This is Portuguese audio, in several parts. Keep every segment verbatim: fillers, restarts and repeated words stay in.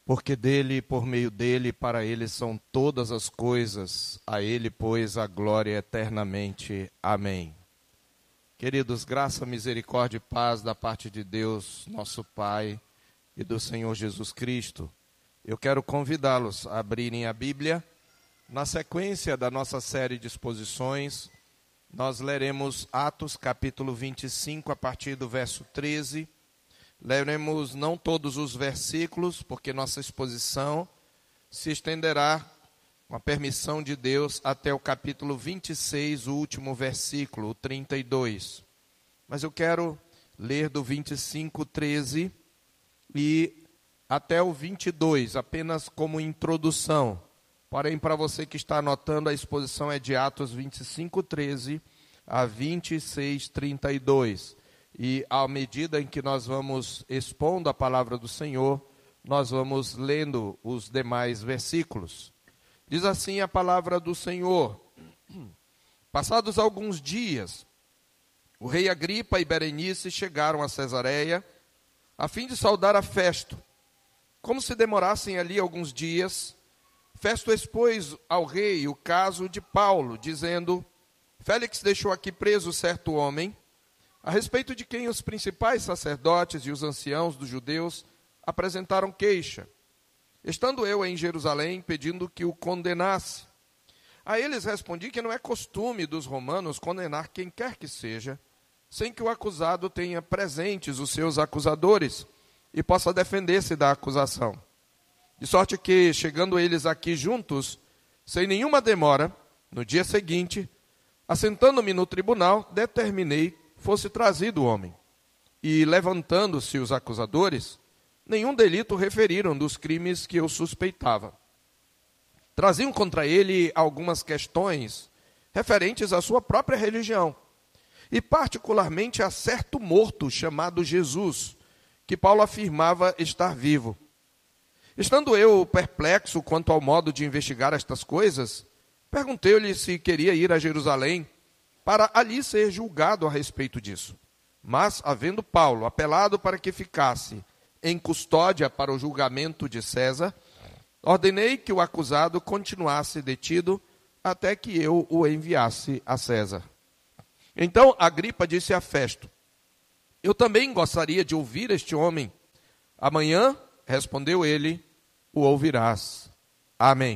porque dele, por meio dele, para ele são todas as coisas, a ele, pois, a glória eternamente. Amém. Queridos, graça, misericórdia e paz da parte de Deus, nosso Pai, e do Senhor Jesus Cristo. Eu quero convidá-los a abrirem a Bíblia. Na sequência da nossa série de exposições, nós leremos Atos capítulo vinte e cinco, a partir do verso treze. Leremos não todos os versículos, porque nossa exposição se estenderá, com a permissão de Deus, até o capítulo vinte e seis, o último versículo, o trinta e dois. Mas eu quero ler do vinte e cinco, treze e até o vinte e dois, apenas como introdução. Porém, para você que está anotando, a exposição é de Atos vinte e cinco, treze a vinte e seis, trinta e dois. E à medida em que nós vamos expondo a palavra do Senhor, nós vamos lendo os demais versículos. Diz assim a palavra do Senhor: passados alguns dias, o rei Agripa e Berenice chegaram a Cesareia, a fim de saudar a Festo. Como se demorassem ali alguns dias, Festo expôs ao rei o caso de Paulo, dizendo: Félix deixou aqui preso certo homem, a respeito de quem os principais sacerdotes e os anciãos dos judeus apresentaram queixa, estando eu em Jerusalém pedindo que o condenasse. A eles respondi que não é costume dos romanos condenar quem quer que seja, sem que o acusado tenha presentes os seus acusadores e possa defender-se da acusação. De sorte que, chegando eles aqui juntos, sem nenhuma demora, no dia seguinte, assentando-me no tribunal, determinei fosse trazido o homem. E, levantando-se os acusadores, nenhum delito referiram dos crimes que eu suspeitava. Traziam contra ele algumas questões referentes à sua própria religião, e particularmente a certo morto chamado Jesus, que Paulo afirmava estar vivo. Estando eu perplexo quanto ao modo de investigar estas coisas, perguntei-lhe se queria ir a Jerusalém para ali ser julgado a respeito disso. Mas, havendo Paulo apelado para que ficasse em custódia para o julgamento de César, ordenei que o acusado continuasse detido até que eu o enviasse a César. Então Agripa disse a Festo: eu também gostaria de ouvir este homem. Amanhã, respondeu ele, o ouvirás. Amém.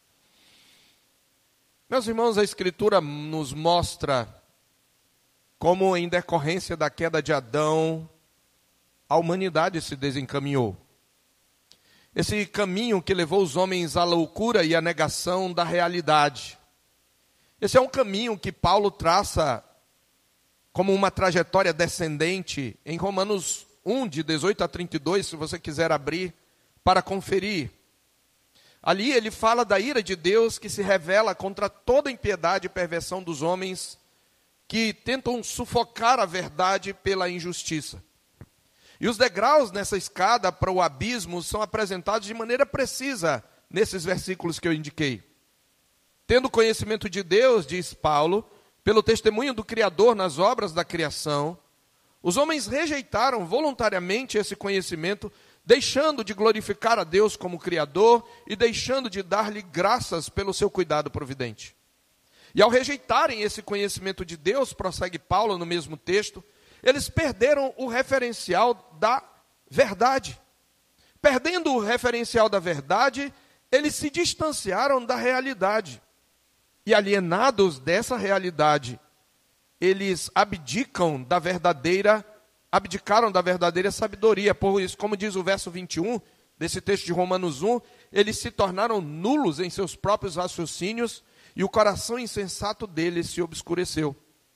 Meus irmãos, a Escritura nos mostra como, em decorrência da queda de Adão, a humanidade se desencaminhou. Esse caminho que levou os homens à loucura e à negação da realidade. Esse é um caminho que Paulo traça como uma trajetória descendente em Romanos um, de dezoito a trinta e dois, se você quiser abrir para conferir. Ali ele fala da ira de Deus que se revela contra toda impiedade e perversão dos homens que tentam sufocar a verdade pela injustiça. E os degraus nessa escada para o abismo são apresentados de maneira precisa nesses versículos que eu indiquei. Tendo conhecimento de Deus, diz Paulo, pelo testemunho do Criador nas obras da criação, os homens rejeitaram voluntariamente esse conhecimento, deixando de glorificar a Deus como Criador e deixando de dar-lhe graças pelo seu cuidado providente. E ao rejeitarem esse conhecimento de Deus, prossegue Paulo no mesmo texto, eles perderam o referencial da verdade. Perdendo o referencial da verdade, eles se distanciaram da realidade. E alienados dessa realidade, eles abdicam da verdadeira abdicaram da verdadeira sabedoria. Por isso, como diz o verso vinte e um desse texto de Romanos um, eles se tornaram nulos em seus próprios raciocínios e o coração insensato deles se obscureceu.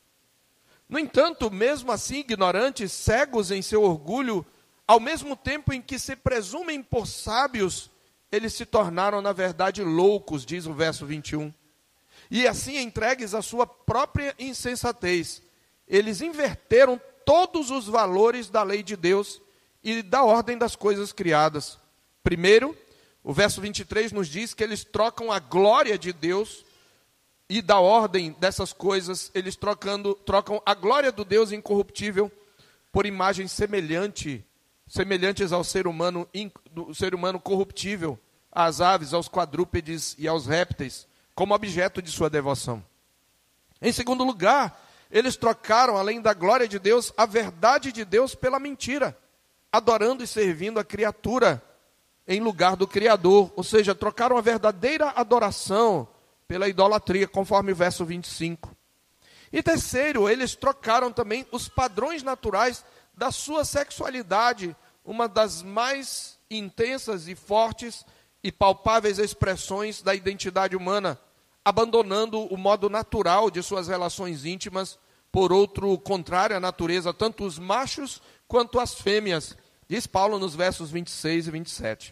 No entanto, mesmo assim, ignorantes, cegos em seu orgulho, ao mesmo tempo em que se presumem por sábios, eles se tornaram, na verdade, loucos, diz o verso vinte e um. E assim, entregues à sua própria insensatez, eles inverteram todos os valores da lei de Deus e da ordem das coisas criadas. Primeiro, o verso vinte e três nos diz que eles trocam a glória de Deus e da ordem dessas coisas, eles trocando, trocam a glória do Deus incorruptível por imagem semelhante, semelhantes ao ser humano, do ser humano corruptível, às aves, aos quadrúpedes e aos répteis, como objeto de sua devoção. Em segundo lugar, eles trocaram, além da glória de Deus, a verdade de Deus pela mentira, adorando e servindo a criatura em lugar do Criador, ou seja, trocaram a verdadeira adoração pela idolatria, conforme o verso vinte e cinco. E terceiro, eles trocaram também os padrões naturais da sua sexualidade, uma das mais intensas e fortes e palpáveis expressões da identidade humana, abandonando o modo natural de suas relações íntimas por outro contrário à natureza, tanto os machos quanto as fêmeas, diz Paulo nos versos vinte e seis e vinte e sete.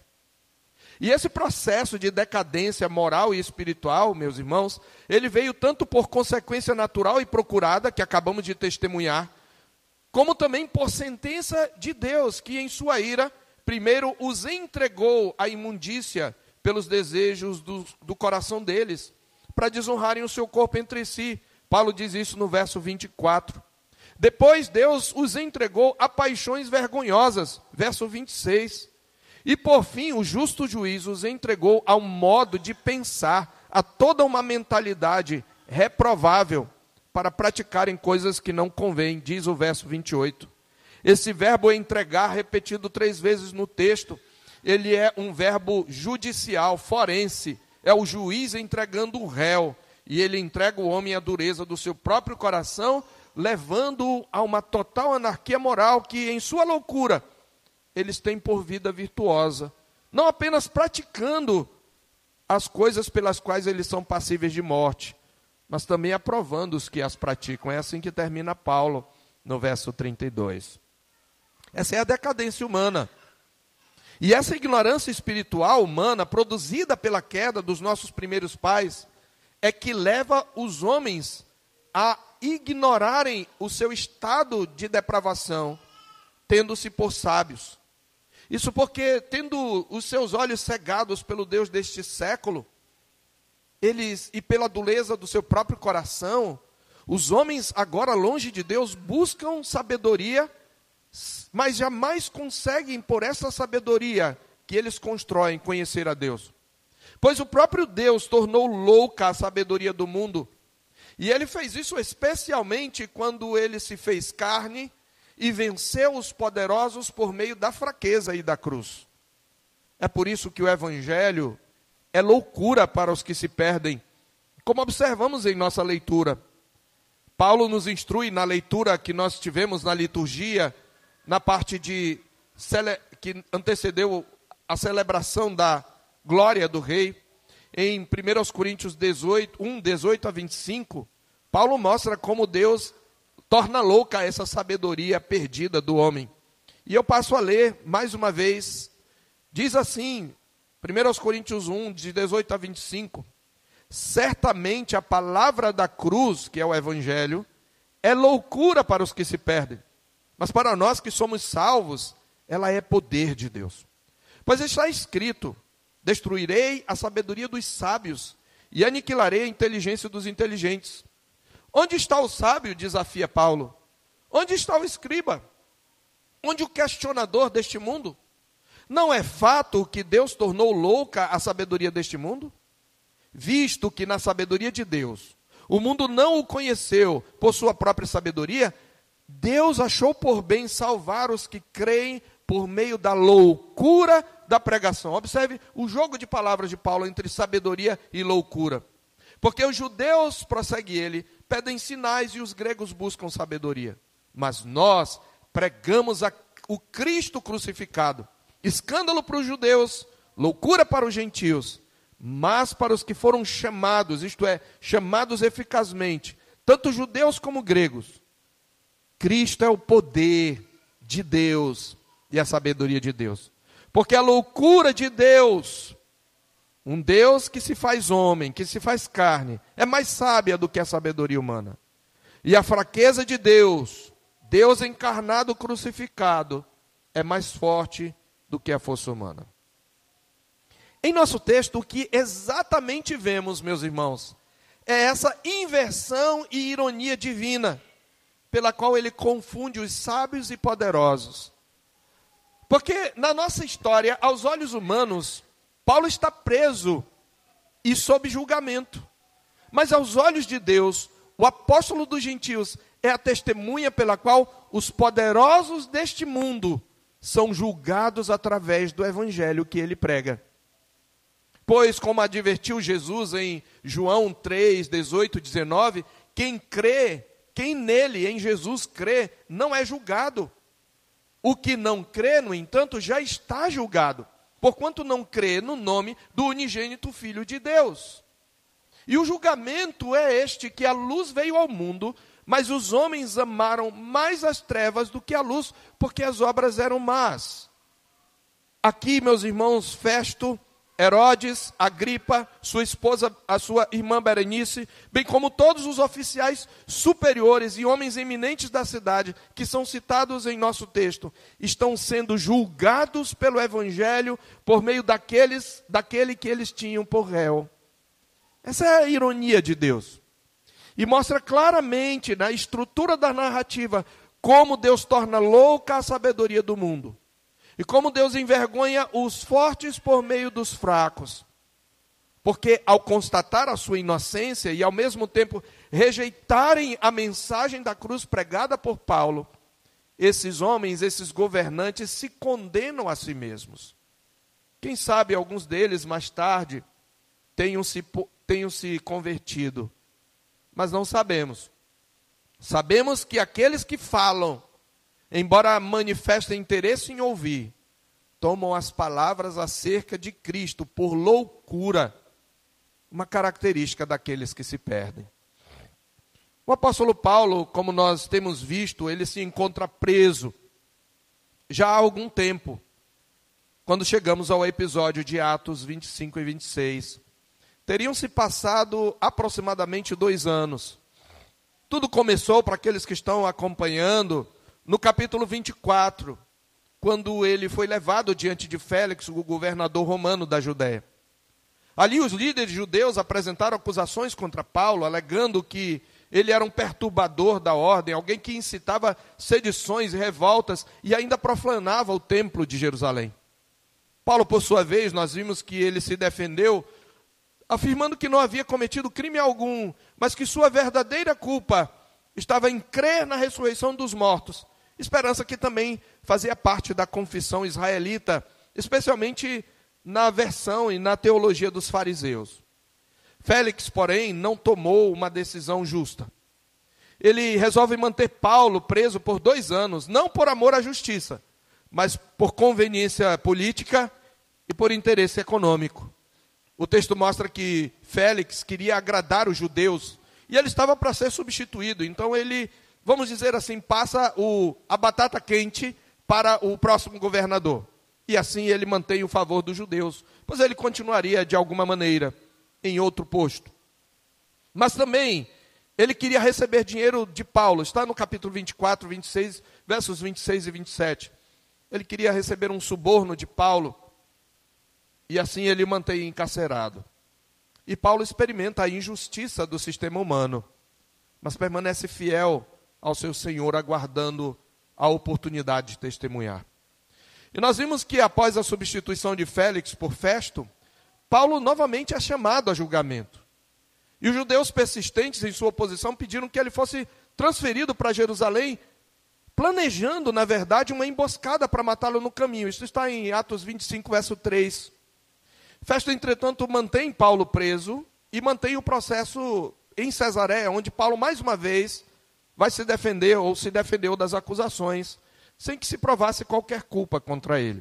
E esse processo de decadência moral e espiritual, meus irmãos, ele veio tanto por consequência natural e procurada, que acabamos de testemunhar, como também por sentença de Deus, que em sua ira, primeiro os entregou à imundícia pelos desejos do, do coração deles, para desonrarem o seu corpo entre si. Paulo diz isso no verso vinte e quatro. Depois Deus os entregou a paixões vergonhosas, verso vinte e seis. E por fim, o justo juiz os entregou a um modo de pensar, a toda uma mentalidade reprovável, para praticarem coisas que não convêm, diz o verso vinte e oito. Esse verbo entregar, repetido três vezes no texto, ele é um verbo judicial, forense, é o juiz entregando o réu, e ele entrega o homem à dureza do seu próprio coração, levando-o a uma total anarquia moral que, em sua loucura, eles têm por vida virtuosa, não apenas praticando as coisas pelas quais eles são passíveis de morte, mas também aprovando os que as praticam. É assim que termina Paulo no verso trinta e dois. Essa é a decadência humana. E essa ignorância espiritual humana, produzida pela queda dos nossos primeiros pais, é que leva os homens a ignorarem o seu estado de depravação, tendo-se por sábios. Isso porque, tendo os seus olhos cegados pelo Deus deste século, eles, e pela dureza do seu próprio coração, os homens agora longe de Deus buscam sabedoria, mas jamais conseguem, por essa sabedoria que eles constroem, conhecer a Deus. Pois o próprio Deus tornou louca a sabedoria do mundo, e ele fez isso especialmente quando ele se fez carne e venceu os poderosos por meio da fraqueza e da cruz. É por isso que o Evangelho é loucura para os que se perdem, como observamos em nossa leitura. Paulo nos instrui na leitura que nós tivemos na liturgia, na parte de que antecedeu a celebração da glória do rei, em primeira Coríntios dezoito, um, dezoito a vinte e cinco, Paulo mostra como Deus torna louca essa sabedoria perdida do homem. E eu passo a ler mais uma vez. Diz assim, primeira Coríntios um, de dezoito a vinte e cinco, certamente a palavra da cruz, que é o Evangelho, é loucura para os que se perdem, mas para nós que somos salvos, ela é poder de Deus. Pois está escrito, destruirei a sabedoria dos sábios e aniquilarei a inteligência dos inteligentes. Onde está o sábio, desafia Paulo? Onde está o escriba? Onde o questionador deste mundo? Não é fato que Deus tornou louca a sabedoria deste mundo? Visto que na sabedoria de Deus, o mundo não o conheceu por sua própria sabedoria, Deus achou por bem salvar os que creem por meio da loucura da pregação. Observe o jogo de palavras de Paulo entre sabedoria e loucura. Porque os judeus, prossegue ele, pedem sinais e os gregos buscam sabedoria. Mas nós pregamos a, o Cristo crucificado. Escândalo para os judeus, loucura para os gentios. Mas para os que foram chamados, isto é, chamados eficazmente, tanto judeus como gregos, Cristo é o poder de Deus e a sabedoria de Deus. Porque a loucura de Deus, um Deus que se faz homem, que se faz carne, é mais sábia do que a sabedoria humana. E a fraqueza de Deus, Deus encarnado crucificado, é mais forte do que a força humana. Em nosso texto, o que exatamente vemos, meus irmãos, é essa inversão e ironia divina, pela qual ele confunde os sábios e poderosos. Porque na nossa história, aos olhos humanos, Paulo está preso e sob julgamento. Mas aos olhos de Deus, o apóstolo dos gentios é a testemunha pela qual os poderosos deste mundo são julgados através do evangelho que ele prega. Pois, como advertiu Jesus em João três, dezoito, dezenove, quem crê, quem nele, em Jesus crê, não é julgado. O que não crê, no entanto, já está julgado, porquanto não crê no nome do unigênito Filho de Deus. E o julgamento é este, que a luz veio ao mundo, mas os homens amaram mais as trevas do que a luz, porque as obras eram más. Aqui, meus irmãos, Festo, Herodes, Agripa, sua esposa, a sua irmã Berenice, bem como todos os oficiais superiores e homens eminentes da cidade, que são citados em nosso texto, estão sendo julgados pelo evangelho por meio daqueles, daquele que eles tinham por réu. Essa é a ironia de Deus. E mostra claramente na estrutura da narrativa como Deus torna louca a sabedoria do mundo. E como Deus envergonha os fortes por meio dos fracos. Porque ao constatar a sua inocência e ao mesmo tempo rejeitarem a mensagem da cruz pregada por Paulo, esses homens, esses governantes se condenam a si mesmos. Quem sabe alguns deles mais tarde tenham se, tenham se convertido. Mas não sabemos. Sabemos que aqueles que falam, embora manifestem interesse em ouvir, tomam as palavras acerca de Cristo por loucura, uma característica daqueles que se perdem. O apóstolo Paulo, como nós temos visto, ele se encontra preso já há algum tempo, quando chegamos ao episódio de Atos vinte e cinco e vinte e seis. Teriam se passado aproximadamente dois anos. Tudo começou, para aqueles que estão acompanhando, no capítulo vinte e quatro, quando ele foi levado diante de Félix, o governador romano da Judéia. Ali os líderes judeus apresentaram acusações contra Paulo, alegando que ele era um perturbador da ordem, alguém que incitava sedições e revoltas e ainda profanava o templo de Jerusalém. Paulo, por sua vez, nós vimos que ele se defendeu, afirmando que não havia cometido crime algum, mas que sua verdadeira culpa estava em crer na ressurreição dos mortos, esperança que também fazia parte da confissão israelita, especialmente na versão e na teologia dos fariseus. Félix, porém, não tomou uma decisão justa. Ele resolve manter Paulo preso por dois anos, não por amor à justiça, mas por conveniência política e por interesse econômico. O texto mostra que Félix queria agradar os judeus e ele estava para ser substituído. Então ele, vamos dizer assim, passa o, a batata quente para o próximo governador. E assim ele mantém o favor dos judeus, pois ele continuaria de alguma maneira em outro posto. Mas também ele queria receber dinheiro de Paulo. Está no capítulo vinte e quatro, vinte e seis, versos vinte e seis e vinte e sete. Ele queria receber um suborno de Paulo. E assim ele o mantém encarcerado. E Paulo experimenta a injustiça do sistema humano, mas permanece fiel ao seu Senhor, aguardando a oportunidade de testemunhar. E nós vimos que após a substituição de Félix por Festo, Paulo novamente é chamado a julgamento. E os judeus persistentes em sua oposição pediram que ele fosse transferido para Jerusalém, planejando, na verdade, uma emboscada para matá-lo no caminho. Isso está em Atos vinte e cinco, verso três. Festo, entretanto, mantém Paulo preso e mantém o processo em Cesareia, onde Paulo, mais uma vez, vai se defender ou se defendeu das acusações, sem que se provasse qualquer culpa contra ele.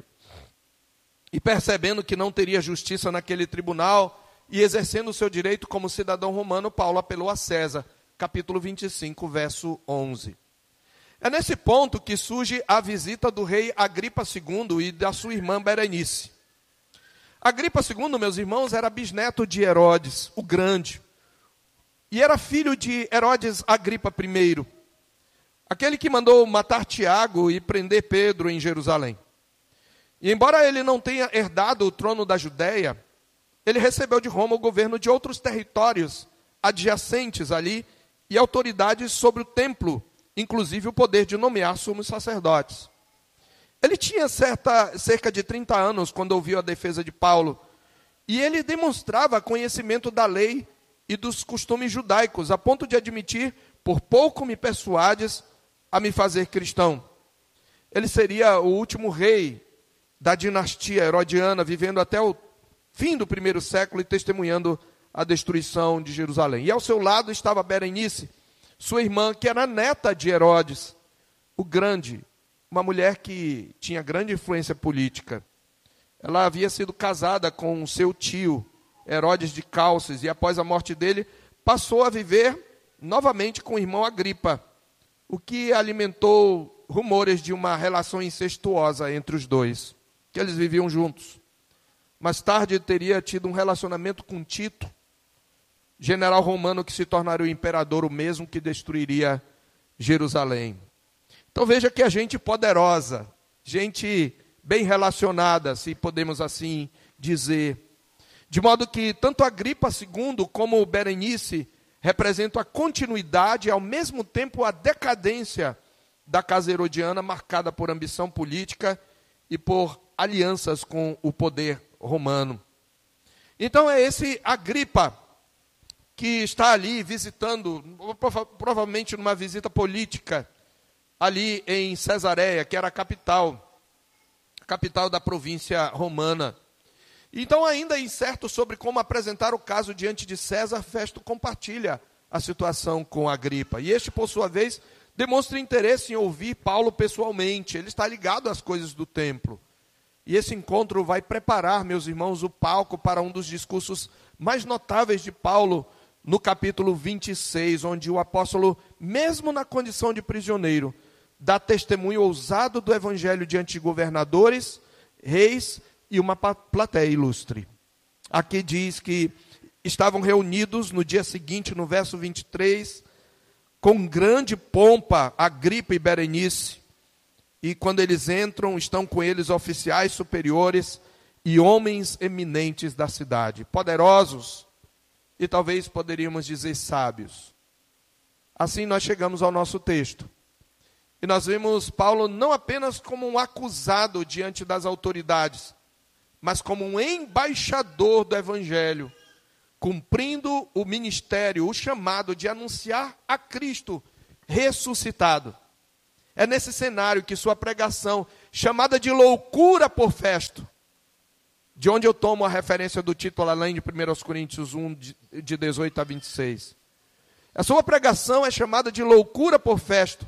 E percebendo que não teria justiça naquele tribunal e exercendo o seu direito como cidadão romano, Paulo apelou a César, capítulo vinte e cinco, verso onze. É nesse ponto que surge a visita do rei Agripa segundo e da sua irmã Berenice. Agripa segundo, meus irmãos, era bisneto de Herodes, o Grande. E era filho de Herodes Agripa primeiro, aquele que mandou matar Tiago e prender Pedro em Jerusalém. E embora ele não tenha herdado o trono da Judéia, ele recebeu de Roma o governo de outros territórios adjacentes ali e autoridades sobre o templo, inclusive o poder de nomear sumos sacerdotes. Ele tinha certa, cerca de trinta anos quando ouviu a defesa de Paulo, e ele demonstrava conhecimento da lei e dos costumes judaicos, a ponto de admitir: por pouco me persuades a me fazer cristão. Ele seria o último rei da dinastia herodiana, vivendo até o fim do primeiro século e testemunhando a destruição de Jerusalém. E ao seu lado estava Berenice, sua irmã, que era neta de Herodes, o Grande, uma mulher que tinha grande influência política. Ela havia sido casada com seu tio, Herodes de Cálces, e após a morte dele, passou a viver novamente com o irmão Agripa, o que alimentou rumores de uma relação incestuosa entre os dois, que eles viviam juntos. Mais tarde teria tido um relacionamento com Tito, general romano que se tornaria o imperador, o mesmo que destruiria Jerusalém. Então veja que a gente poderosa, gente bem relacionada, se podemos assim dizer. De modo que tanto Agripa segundo como Berenice representam a continuidade e ao mesmo tempo a decadência da casa herodiana, marcada por ambição política e por alianças com o poder romano. Então é esse Agripa que está ali visitando, provavelmente numa visita política, ali em Cesareia, que era a capital, a capital da província romana. Então, ainda incerto sobre como apresentar o caso diante de César, Festo compartilha a situação com Agripa. E este, por sua vez, demonstra interesse em ouvir Paulo pessoalmente. Ele está ligado às coisas do templo. E esse encontro vai preparar, meus irmãos, o palco para um dos discursos mais notáveis de Paulo, no capítulo vinte e seis, onde o apóstolo, mesmo na condição de prisioneiro, dá testemunho ousado do evangelho diante de governadores, reis e uma plateia ilustre. Aqui diz que estavam reunidos no dia seguinte, no verso vinte e três, com grande pompa, Agripa e Berenice, e quando eles entram, estão com eles oficiais superiores e homens eminentes da cidade, poderosos, e talvez poderíamos dizer sábios. Assim nós chegamos ao nosso texto. E nós vemos Paulo não apenas como um acusado diante das autoridades, mas como um embaixador do evangelho, cumprindo o ministério, o chamado de anunciar a Cristo ressuscitado. É nesse cenário que sua pregação, chamada de loucura por Festo, de onde eu tomo a referência do título além de primeira Coríntios um, de dezoito a vinte e seis. A sua pregação é chamada de loucura por Festo,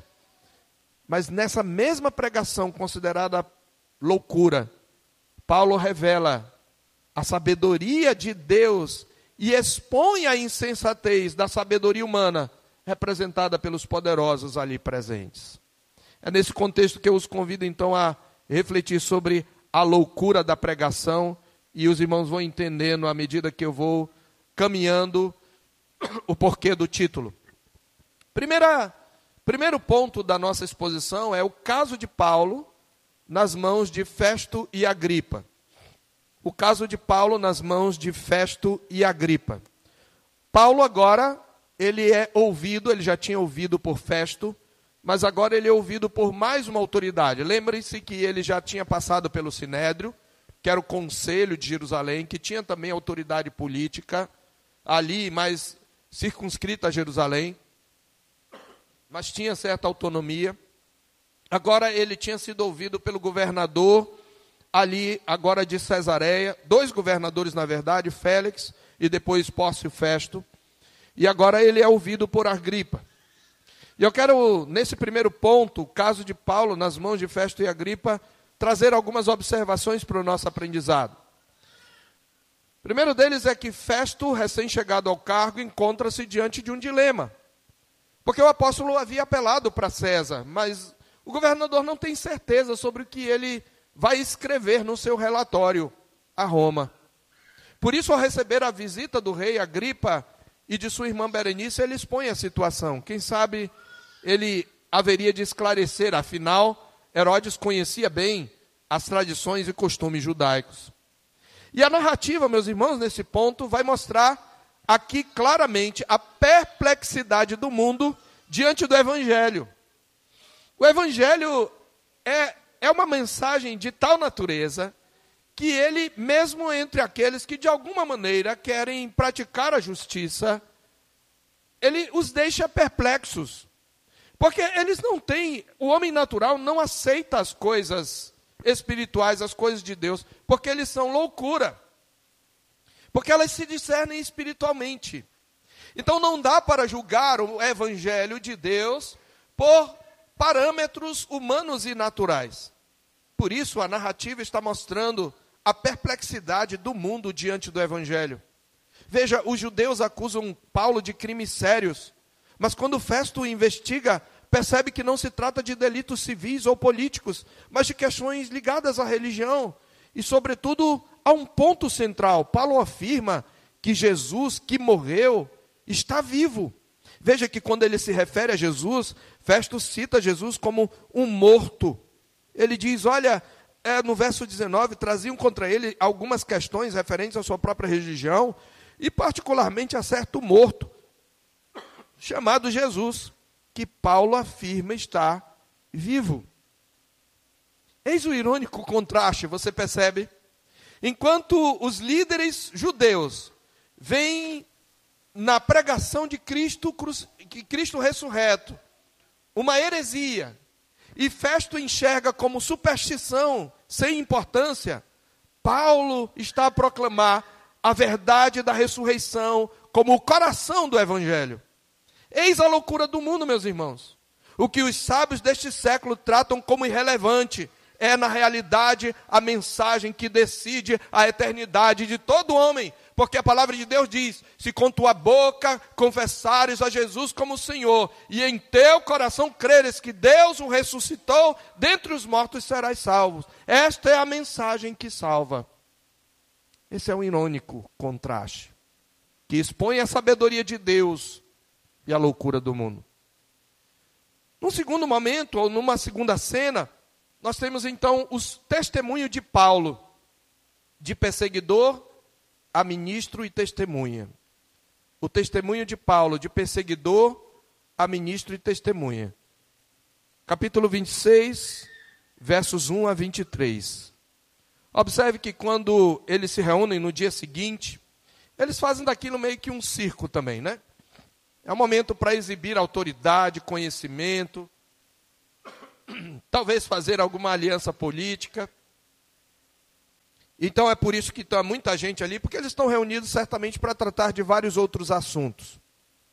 mas nessa mesma pregação considerada loucura, Paulo revela a sabedoria de Deus e expõe a insensatez da sabedoria humana representada pelos poderosos ali presentes. É nesse contexto que eu os convido então a refletir sobre a loucura da pregação, e os irmãos vão entendendo à medida que eu vou caminhando o porquê do título. Primeira, primeiro ponto da nossa exposição é o caso de Paulo nas mãos de Festo e Agripa. O caso de Paulo nas mãos de Festo e Agripa. Paulo agora, ele é ouvido, ele já tinha ouvido por Festo, mas agora ele é ouvido por mais uma autoridade. Lembre-se que ele já tinha passado pelo Sinédrio, que era o Conselho de Jerusalém, que tinha também autoridade política, ali mais circunscrita a Jerusalém, mas tinha certa autonomia. Agora ele tinha sido ouvido pelo governador, ali agora de Cesareia, dois governadores na verdade, Félix e depois Pórcio Festo, e agora ele é ouvido por Agripa. E eu quero, nesse primeiro ponto, o caso de Paulo nas mãos de Festo e Agripa, trazer algumas observações para o nosso aprendizado. O primeiro deles é que Festo, recém-chegado ao cargo, encontra-se diante de um dilema. Porque o apóstolo havia apelado para César, mas o governador não tem certeza sobre o que ele vai escrever no seu relatório a Roma. Por isso, ao receber a visita do rei Agripa e de sua irmã Berenice, ele expõe a situação. Quem sabe ele haveria de esclarecer, afinal, Herodes conhecia bem as tradições e costumes judaicos. E a narrativa, meus irmãos, nesse ponto, vai mostrar aqui claramente a perplexidade do mundo diante do Evangelho. O Evangelho é é uma mensagem de tal natureza que ele, mesmo entre aqueles que de alguma maneira querem praticar a justiça, ele os deixa perplexos. Porque eles não têm, o homem natural não aceita as coisas espirituais, as coisas de Deus, porque eles são loucura. Porque elas se discernem espiritualmente. Então não dá para julgar o evangelho de Deus por parâmetros humanos e naturais. Por isso a narrativa está mostrando a perplexidade do mundo diante do evangelho. Veja, os judeus acusam Paulo de crimes sérios, mas quando Festo investiga, percebe que não se trata de delitos civis ou políticos, mas de questões ligadas à religião e, sobretudo, a um ponto central. Paulo afirma que Jesus, que morreu, está vivo. Veja que quando ele se refere a Jesus, Festo cita Jesus como um morto. Ele diz, olha, é, no verso dezenove, traziam contra ele algumas questões referentes à sua própria religião, e particularmente a certo morto, chamado Jesus, que Paulo afirma estar vivo. Eis o irônico contraste, você percebe? Enquanto os líderes judeus veem na pregação de Cristo, que Cristo ressurreto, uma heresia, e Festo enxerga como superstição, sem importância, Paulo está a proclamar a verdade da ressurreição como o coração do evangelho. Eis a loucura do mundo, meus irmãos. O que os sábios deste século tratam como irrelevante é, na realidade, a mensagem que decide a eternidade de todo homem. Porque a palavra de Deus diz, se com tua boca confessares a Jesus como Senhor, e em teu coração creres que Deus o ressuscitou, dentre os mortos serás salvo. Esta é a mensagem que salva. Esse é um irônico contraste, que expõe a sabedoria de Deus e a loucura do mundo. Num segundo momento, ou numa segunda cena, nós temos então os testemunhos de Paulo, de perseguidor a ministro e testemunha. O testemunho de Paulo, de perseguidor a ministro e testemunha. Capítulo vinte e seis, versos um a vinte e três. Observe que quando eles se reúnem no dia seguinte, eles fazem daquilo meio que um circo também, né? É um momento para exibir autoridade, conhecimento, talvez fazer alguma aliança política. Então é por isso que está muita gente ali, porque eles estão reunidos certamente para tratar de vários outros assuntos.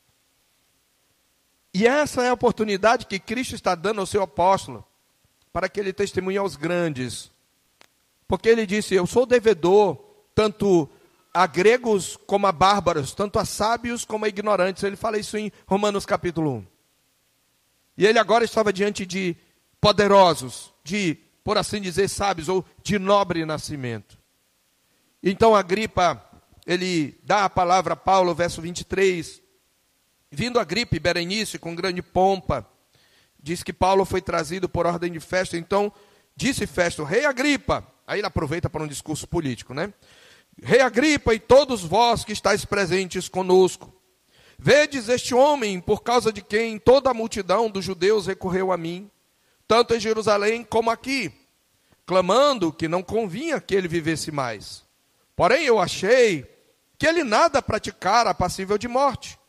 E essa é a oportunidade que Cristo está dando ao seu apóstolo, para que ele testemunhe aos grandes. Porque ele disse, eu sou devedor, tanto a gregos como a bárbaros, tanto a sábios como a ignorantes. Ele fala isso em Romanos capítulo um. E ele agora estava diante de poderosos, de, por assim dizer, sábios, ou de nobre nascimento. Então Agripa, ele dá a palavra a Paulo, verso vinte e três. Vindo Agripa e Berenice com grande pompa, diz que Paulo foi trazido por ordem de Festo. Então disse Festo, rei Agripa, aí ele aproveita para um discurso político, né? Rei Agripa e todos vós que estáis presentes conosco, vedes este homem, por causa de quem toda a multidão dos judeus recorreu a mim, tanto em Jerusalém como aqui, clamando que não convinha que ele vivesse mais. Porém eu achei que ele nada praticara passível de morte.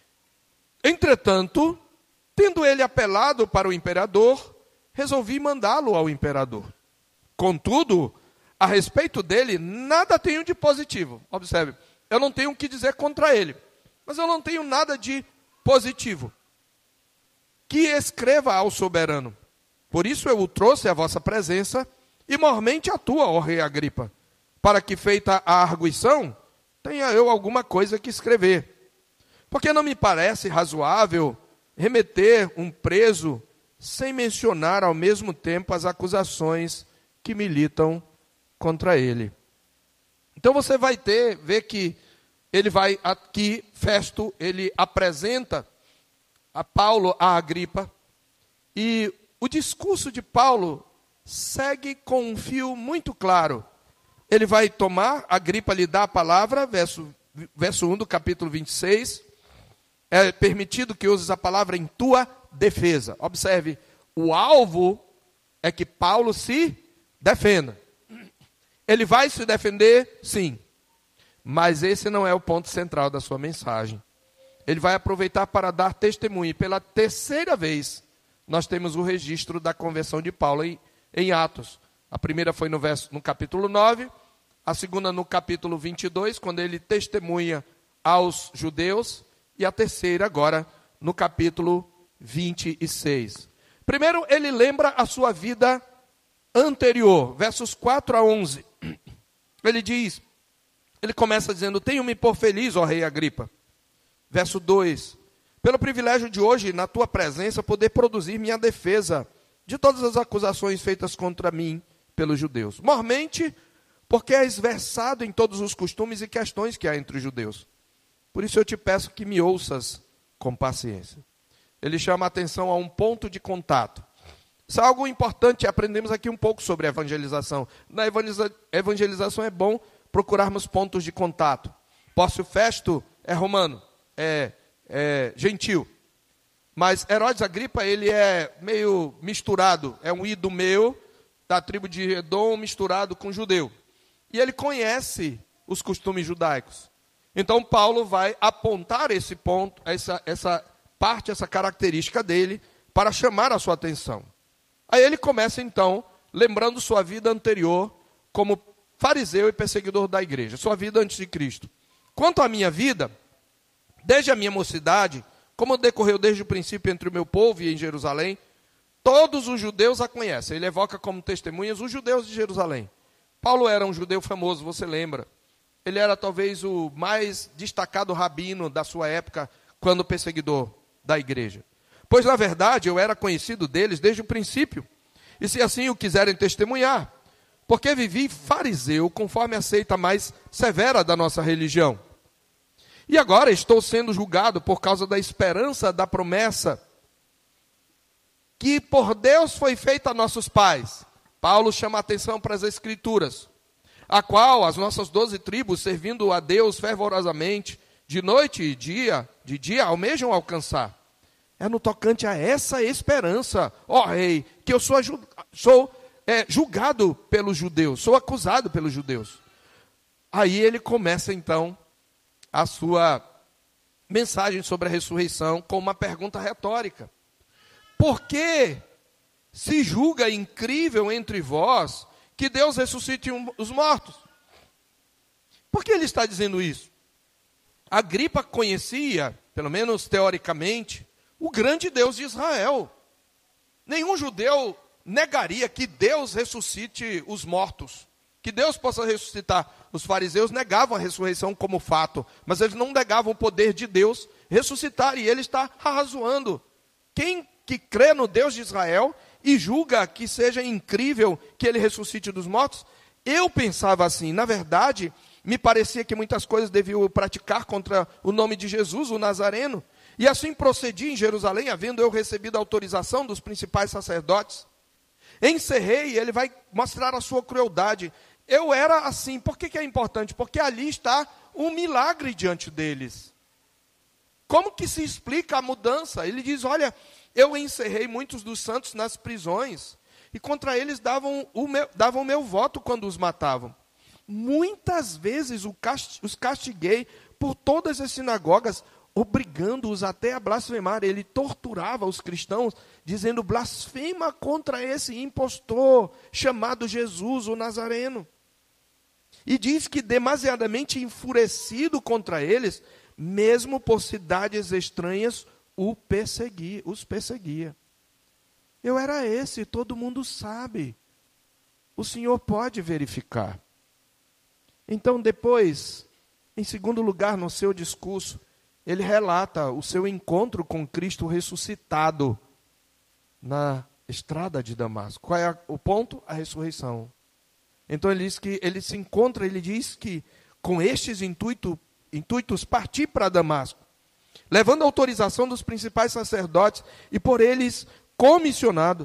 Entretanto, tendo ele apelado para o imperador, resolvi mandá-lo ao imperador. Contudo, a respeito dele, nada tenho de positivo. Observe, eu não tenho o que dizer contra ele, mas eu não tenho nada de positivo. Que escreva ao soberano. Por isso eu o trouxe à vossa presença, e mormente a tua, ó rei Agripa, para que, feita a arguição, tenha eu alguma coisa que escrever. Porque não me parece razoável remeter um preso sem mencionar ao mesmo tempo as acusações que militam contra ele. Então você vai ter, ver que ele vai aqui, Festo, ele apresenta a Paulo a Agripa, e o discurso de Paulo segue com um fio muito claro. Ele vai tomar, Agripa lhe dá a palavra, verso, verso um do capítulo vinte e seis, é permitido que uses a palavra em tua defesa. Observe, o alvo é que Paulo se defenda. Ele vai se defender, sim. Mas esse não é o ponto central da sua mensagem. Ele vai aproveitar para dar testemunho. E pela terceira vez, nós temos o registro da conversão de Paulo em, em Atos. A primeira foi no, verso, no capítulo nove, a segunda no capítulo vinte e dois, quando ele testemunha aos judeus, e a terceira agora no capítulo vinte e seis. Primeiro, ele lembra a sua vida anterior, versos quatro a onze. Ele diz, ele começa dizendo, tenho-me por feliz, ó rei Agripa. Verso dois, pelo privilégio de hoje, na tua presença, poder produzir minha defesa de todas as acusações feitas contra mim pelos judeus. Mormente, porque és versado em todos os costumes e questões que há entre os judeus. Por isso eu te peço que me ouças com paciência. Ele chama a atenção a um ponto de contato. Isso é algo importante, aprendemos aqui um pouco sobre a evangelização. Na evangeliza- evangelização é bom procurarmos pontos de contato. Pórcio Festo é romano, é, é gentil. Mas Herodes Agripa, ele é meio misturado, é um ídolo meu, da tribo de Edom, misturado com judeu. E ele conhece os costumes judaicos. Então Paulo vai apontar esse ponto, essa, essa parte, essa característica dele, para chamar a sua atenção. Aí ele começa então, lembrando sua vida anterior, como fariseu e perseguidor da igreja, sua vida antes de Cristo. Quanto à minha vida, desde a minha mocidade, como decorreu desde o princípio entre o meu povo e em Jerusalém, todos os judeus a conhecem. Ele evoca como testemunhas os judeus de Jerusalém. Paulo era um judeu famoso, você lembra? Ele era talvez o mais destacado rabino da sua época, quando perseguidor da igreja. Pois, na verdade, eu era conhecido deles desde o princípio, e se assim o quiserem testemunhar, porque vivi fariseu, conforme a seita mais severa da nossa religião. E agora estou sendo julgado por causa da esperança da promessa que por Deus foi feita a nossos pais. Paulo chama a atenção para as Escrituras, a qual as nossas doze tribos, servindo a Deus fervorosamente, de noite e dia, de dia, almejam alcançar. É no tocante a essa esperança, ó rei, que eu sou, sou é, julgado pelos judeus, sou acusado pelos judeus. Aí ele começa então a sua mensagem sobre a ressurreição com uma pergunta retórica. Por que se julga incrível entre vós que Deus ressuscite os mortos? Por que ele está dizendo isso? Agripa conhecia, pelo menos teoricamente, o grande Deus de Israel. Nenhum judeu negaria que Deus ressuscite os mortos, que Deus possa ressuscitar. Os fariseus negavam a ressurreição como fato, mas eles não negavam o poder de Deus ressuscitar, e ele está arrazoando. Quem que crê no Deus de Israel e julga que seja incrível que ele ressuscite dos mortos? Eu pensava assim, na verdade, me parecia que muitas coisas deviam praticar contra o nome de Jesus, o Nazareno. E assim procedi em Jerusalém, havendo eu recebido a autorização dos principais sacerdotes. Encerrei, ele vai mostrar a sua crueldade. Eu era assim, por que que é importante? Porque ali está um milagre diante deles. Como que se explica a mudança? Ele diz, olha, eu encerrei muitos dos santos nas prisões, e contra eles davam o meu, davam o meu voto quando os matavam. Muitas vezes os castiguei por todas as sinagogas, obrigando-os até a blasfemar. Ele torturava os cristãos, dizendo, blasfema contra esse impostor, chamado Jesus, o Nazareno. E diz que demasiadamente enfurecido contra eles, mesmo por cidades estranhas, o persegui, os perseguia. Eu era esse, todo mundo sabe. O Senhor pode verificar. Então depois, em segundo lugar, no seu discurso, ele relata o seu encontro com Cristo ressuscitado na estrada de Damasco. Qual é o ponto? A ressurreição. Então ele diz que ele se encontra, ele diz que com estes intuito, intuitos parti para Damasco, levando a autorização dos principais sacerdotes e por eles comissionado.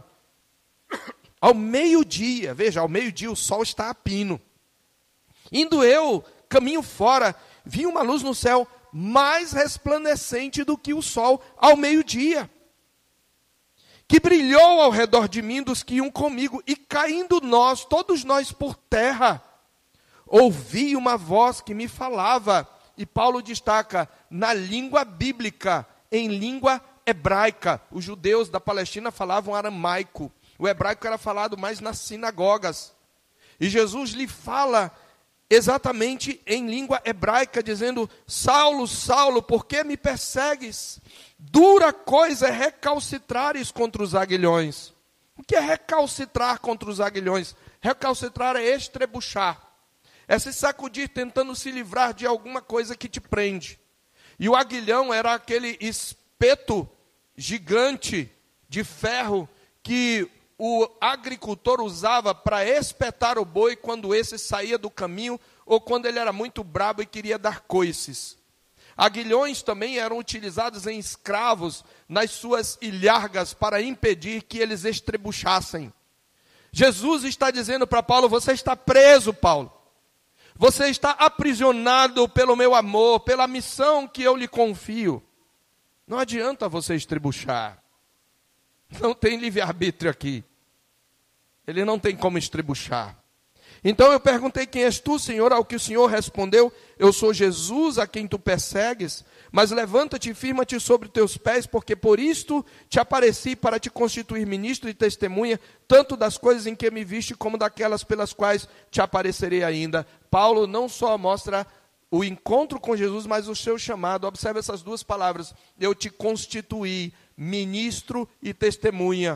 Ao meio-dia, veja, ao meio-dia o sol está a pino. Indo eu, caminho fora, vi uma luz no céu mais resplandecente do que o sol ao meio-dia, que brilhou ao redor de mim dos que iam comigo, e caindo nós, todos nós por terra, ouvi uma voz que me falava, e Paulo destaca, na língua bíblica, em língua hebraica. Os judeus da Palestina falavam aramaico, o hebraico era falado mais nas sinagogas. E Jesus lhe fala exatamente em língua hebraica, dizendo: Saulo, Saulo, por que me persegues? Dura coisa é recalcitrares contra os aguilhões. O que é recalcitrar contra os aguilhões? Recalcitrar é estrebuchar, é se sacudir tentando se livrar de alguma coisa que te prende. E o aguilhão era aquele espeto gigante de ferro que o agricultor usava para espetar o boi quando esse saía do caminho ou quando ele era muito brabo e queria dar coices. Aguilhões também eram utilizados em escravos nas suas ilhargas para impedir que eles estrebuchassem. Jesus está dizendo para Paulo: você está preso, Paulo. Você está aprisionado pelo meu amor, pela missão que eu lhe confio. Não adianta você estrebuchar. Não tem livre-arbítrio aqui. Ele não tem como estrebuchar. Então eu perguntei: quem és tu, Senhor? Ao que o Senhor respondeu: eu sou Jesus a quem tu persegues, mas levanta-te e firma-te sobre teus pés, porque por isto te apareci para te constituir ministro e testemunha, tanto das coisas em que me viste, como daquelas pelas quais te aparecerei ainda. Paulo não só mostra o encontro com Jesus, mas o seu chamado. Observe essas duas palavras: eu te constituí ministro e testemunha.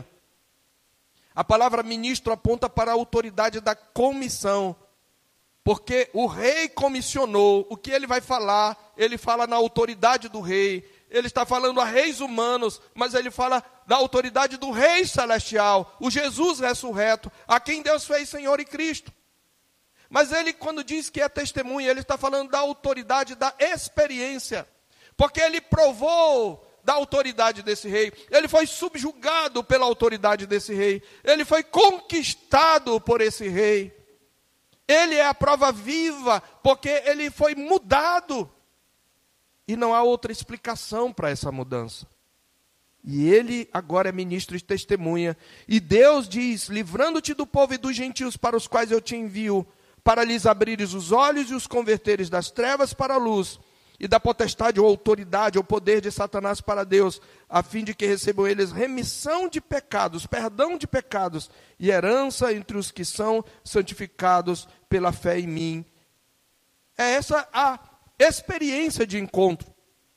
A palavra ministro aponta para a autoridade da comissão, porque o rei comissionou. O que ele vai falar, ele fala na autoridade do rei. Ele está falando a reis humanos, mas ele fala da autoridade do rei celestial, o Jesus ressurreto, a quem Deus fez Senhor e Cristo. Mas ele, quando diz que é testemunha, ele está falando da autoridade da experiência, porque ele provou da autoridade desse rei, ele foi subjugado pela autoridade desse rei, ele foi conquistado por esse rei, ele é a prova viva, porque ele foi mudado, e não há outra explicação para essa mudança. E ele agora é ministro e testemunha, e Deus diz: livrando-te do povo e dos gentios para os quais eu te envio, para lhes abrires os olhos e os converteres das trevas para a luz, e da potestade ou autoridade ou poder de Satanás para Deus, a fim de que recebam eles remissão de pecados, perdão de pecados, e herança entre os que são santificados pela fé em mim. É essa a experiência de encontro.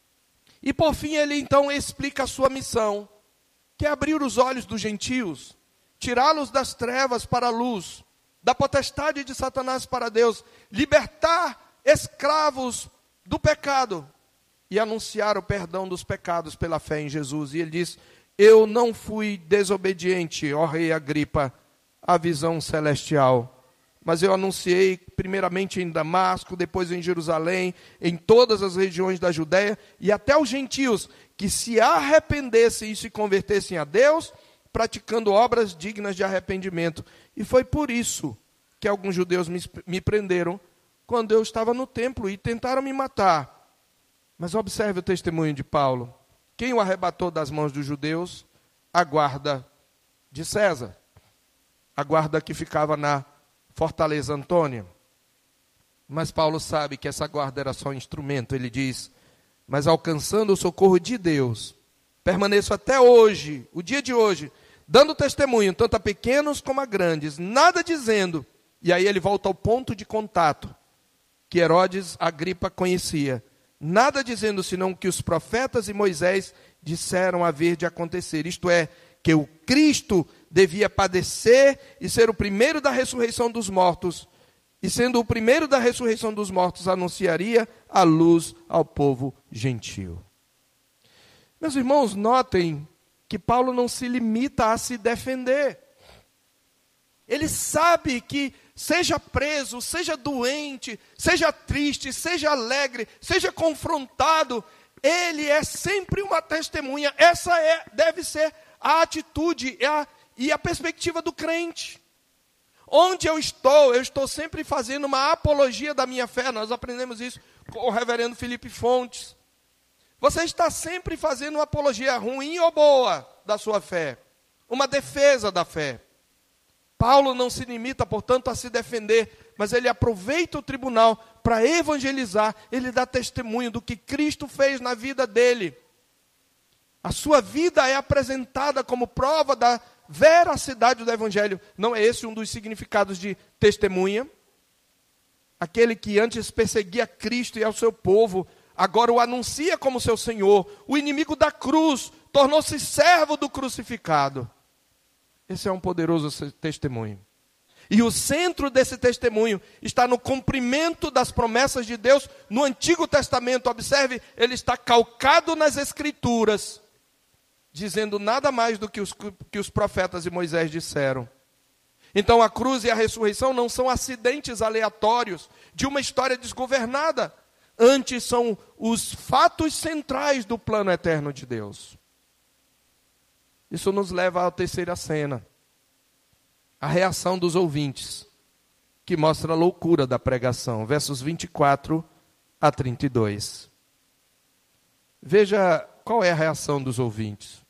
E por fim ele então explica a sua missão, que é abrir os olhos dos gentios, tirá-los das trevas para a luz, da potestade de Satanás para Deus, libertar escravos do pecado e anunciar o perdão dos pecados pela fé em Jesus. E ele diz: eu não fui desobediente, ó rei Agripa, à visão celestial, mas eu anunciei primeiramente em Damasco, depois em Jerusalém, em todas as regiões da Judéia, e até os gentios que se arrependessem e se convertessem a Deus, praticando obras dignas de arrependimento. E foi por isso que alguns judeus me, me prenderam quando eu estava no templo e tentaram me matar. Mas observe o testemunho de Paulo. Quem o arrebatou das mãos dos judeus? A guarda de César. A guarda que ficava na Fortaleza Antônia. Mas Paulo sabe que essa guarda era só um instrumento. Ele diz: mas alcançando o socorro de Deus, permaneço até hoje, o dia de hoje, dando testemunho, tanto a pequenos como a grandes, nada dizendo. E aí ele volta ao ponto de contato que Herodes Agripa conhecia, nada dizendo senão que os profetas e Moisés disseram haver de acontecer, isto é, que o Cristo devia padecer e ser o primeiro da ressurreição dos mortos, e sendo o primeiro da ressurreição dos mortos, anunciaria a luz ao povo gentio. Meus irmãos, notem que Paulo não se limita a se defender. Ele sabe que seja preso, seja doente, seja triste, seja alegre, seja confrontado, ele é sempre uma testemunha. Essa é, deve ser a atitude e a, e a perspectiva do crente. Onde eu estou, eu estou sempre fazendo uma apologia da minha fé. Nós aprendemos isso com o reverendo Felipe Fontes. Você está sempre fazendo uma apologia ruim ou boa da sua fé. uma defesa da fé. Paulo não se limita, portanto, a se defender, mas ele aproveita o tribunal para evangelizar, ele dá testemunho do que Cristo fez na vida dele. A sua vida é apresentada como prova da veracidade do evangelho. Não é esse um dos significados de testemunha? Aquele que antes perseguia Cristo e ao seu povo, agora o anuncia como seu Senhor. O inimigo da cruz tornou-se servo do crucificado. Esse é um poderoso testemunho. E o centro desse testemunho está no cumprimento das promessas de Deus no Antigo Testamento. Observe, ele está calcado nas Escrituras, dizendo nada mais do que os, que os profetas e Moisés disseram. Então a cruz e a ressurreição não são acidentes aleatórios de uma história desgovernada. Antes são os fatos centrais do plano eterno de Deus. Isso nos leva à terceira cena. A reação dos ouvintes, que mostra a loucura da pregação. Versos vinte e quatro a trinta e dois. Veja qual é a reação dos ouvintes.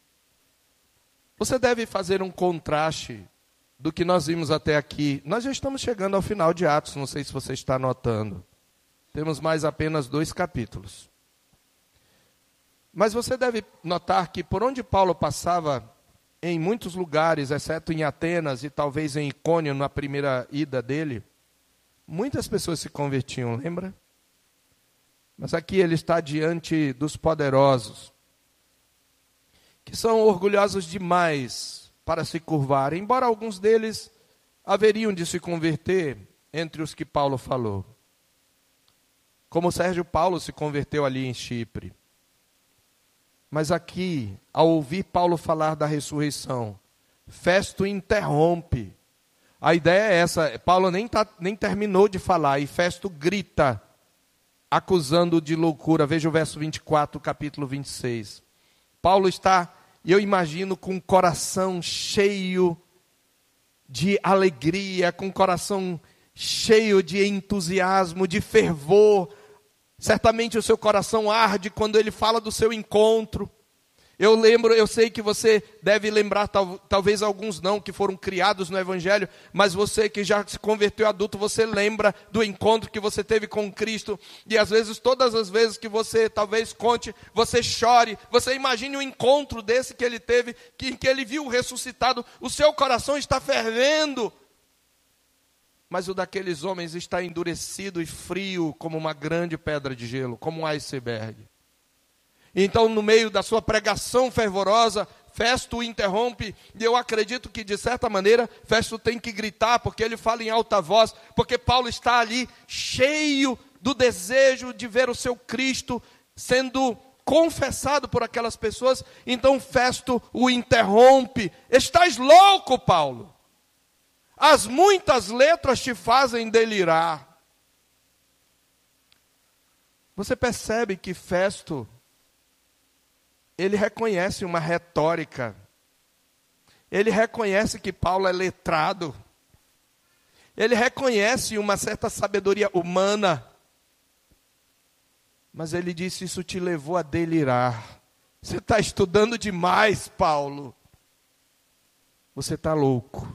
Você deve fazer um contraste do que nós vimos até aqui. Nós já estamos chegando ao final de Atos, não sei se você está notando. Temos mais apenas dois capítulos. Mas você deve notar que por onde Paulo passava, em muitos lugares, exceto em Atenas e talvez em Icônio, na primeira ida dele, muitas pessoas se convertiam, lembra? Mas aqui ele está diante dos poderosos, que são orgulhosos demais para se curvar, embora alguns deles haveriam de se converter entre os que Paulo falou. Como Sérgio Paulo se converteu ali em Chipre. Mas aqui, ao ouvir Paulo falar da ressurreição, Festo interrompe. A ideia é essa, Paulo nem, tá, nem terminou de falar, e Festo grita, acusando de loucura. Veja o verso vinte e quatro, capítulo vinte e seis. Paulo está, eu imagino, com o coração cheio de alegria, com o coração cheio de entusiasmo, de fervor. Certamente o seu coração arde quando ele fala do seu encontro. Eu lembro, eu sei que você deve lembrar, tal, talvez alguns não, que foram criados no Evangelho, mas você que já se converteu adulto, você lembra do encontro que você teve com Cristo. E às vezes, todas as vezes que você talvez conte, você chore, você imagine um encontro desse que ele teve, que, que ele viu ressuscitado, o seu coração está fervendo. Mas o daqueles homens está endurecido e frio como uma grande pedra de gelo, como um iceberg. Então, no meio da sua pregação fervorosa, Festo o interrompe, e eu acredito que, de certa maneira, Festo tem que gritar, porque ele fala em alta voz, porque Paulo está ali cheio do desejo de ver o seu Cristo sendo confessado por aquelas pessoas. Então Festo o interrompe. Estás louco, Paulo? As muitas letras te fazem delirar. Você percebe que Festo, ele reconhece uma retórica. Ele reconhece que Paulo é letrado. Ele reconhece uma certa sabedoria humana. Mas ele disse, isso te levou a delirar. Você está estudando demais, Paulo. Você está louco.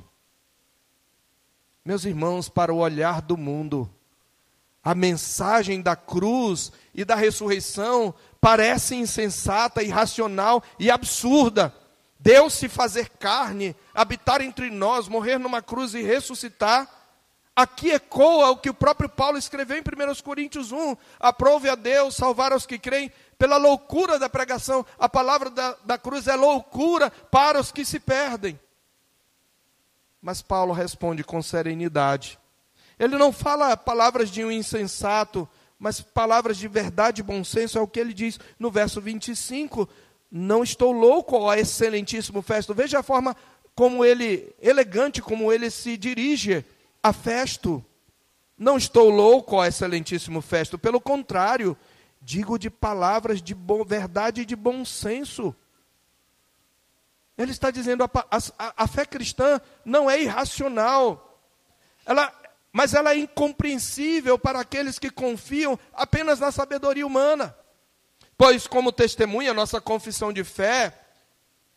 Meus irmãos, para o olhar do mundo, a mensagem da cruz e da ressurreição parece insensata, irracional e absurda. Deus se fazer carne, habitar entre nós, morrer numa cruz e ressuscitar. Aqui ecoa o que o próprio Paulo escreveu em primeira Coríntios um. Aprove a Deus salvar os que creem pela loucura da pregação. A palavra da, da cruz é loucura para os que se perdem. Mas Paulo responde com serenidade. Ele não fala palavras de um insensato, mas palavras de verdade e bom senso. É o que ele diz no verso vinte e cinco. Não estou louco, ó excelentíssimo Festo. Veja a forma como ele, elegante, como ele se dirige a Festo. Não estou louco, ó excelentíssimo Festo. Pelo contrário, digo de palavras de bo- verdade e de bom senso. Ele está dizendo, a, a, a fé cristã não é irracional, ela, mas ela é incompreensível para aqueles que confiam apenas na sabedoria humana. Pois, como testemunha, nossa confissão de fé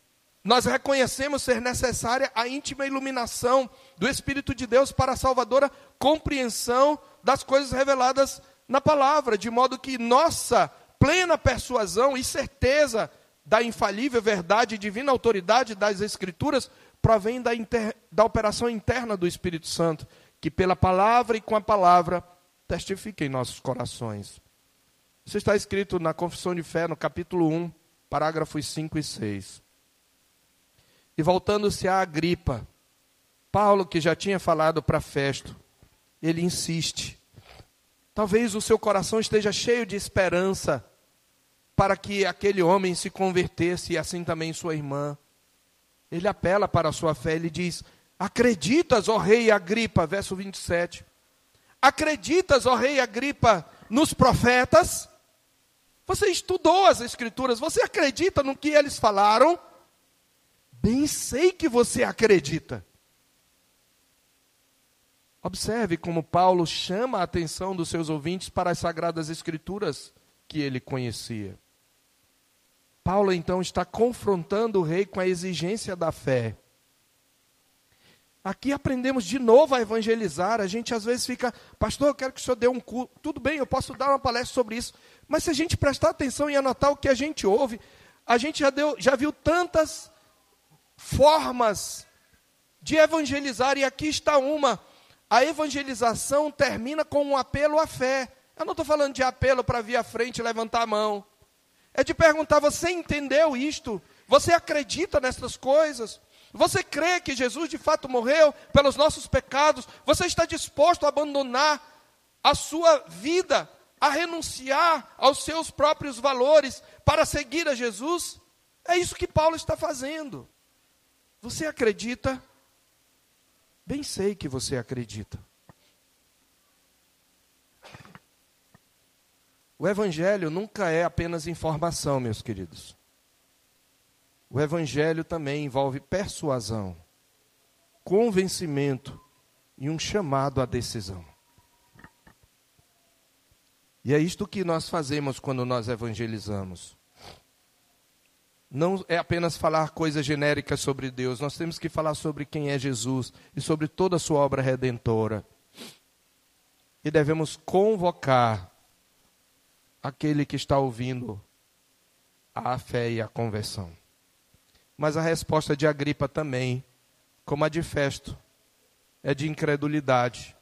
nós reconhecemos ser necessária a íntima iluminação do Espírito de Deus para a salvadora compreensão das coisas reveladas na palavra, de modo que nossa plena persuasão e certeza da infalível verdade e divina autoridade das Escrituras provém da, inter, da operação interna do Espírito Santo, que pela palavra e com a palavra testifica em nossos corações. Isso está escrito na Confissão de Fé, no capítulo um, parágrafos cinco e seis. E voltando-se a Agripa, Paulo, que já tinha falado para Festo, ele insiste. Talvez o seu coração esteja cheio de esperança para que aquele homem se convertesse e assim também sua irmã. Ele apela para a sua fé, ele diz: acreditas, ó rei Agripa, verso vinte e sete. Acreditas, ó rei Agripa, nos profetas? Você estudou as Escrituras, você acredita no que eles falaram? Bem sei que você acredita. Observe como Paulo chama a atenção dos seus ouvintes para as Sagradas Escrituras que ele conhecia. Paulo então está confrontando o rei com a exigência da fé. Aqui aprendemos de novo a evangelizar. A gente às vezes fica: pastor, eu quero que o senhor dê um culto. Tudo bem, eu posso dar uma palestra sobre isso. Mas se a gente prestar atenção e anotar o que a gente ouve, a gente já, deu, já viu tantas formas de evangelizar, e aqui está uma. A evangelização termina com um apelo à fé. Eu não estou falando de apelo para vir à frente e levantar a mão. É de perguntar: você entendeu isto? Você acredita nessas coisas? Você crê que Jesus de fato morreu pelos nossos pecados? Você está disposto a abandonar a sua vida, a renunciar aos seus próprios valores para seguir a Jesus? É isso que Paulo está fazendo. Você acredita? Bem sei que você acredita. O Evangelho nunca é apenas informação, meus queridos. O Evangelho também envolve persuasão, convencimento e um chamado à decisão. E é isto que nós fazemos quando nós evangelizamos. Não é apenas falar coisas genéricas sobre Deus, nós temos que falar sobre quem é Jesus e sobre toda a sua obra redentora. E devemos convocar aquele que está ouvindo à fé e à conversão. Mas a resposta de Agripa também, como a de Festo, é de incredulidade.